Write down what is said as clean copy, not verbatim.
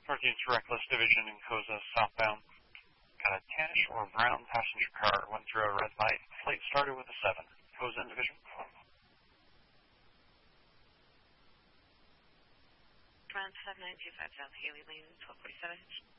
Northeast Reckless Division in Koza, southbound. Got a tannish or brown passenger car, went through a red light. Flight started with a 7. Koza Division. Ground 7925 South Haley Lane, 1247.